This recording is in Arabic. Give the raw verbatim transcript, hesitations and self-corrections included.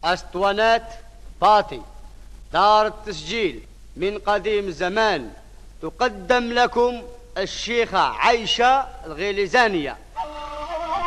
أسطوانات باتي، دار التسجيل من قديم زمان، تقدم لكم الشيخة عايشة الغليزانية.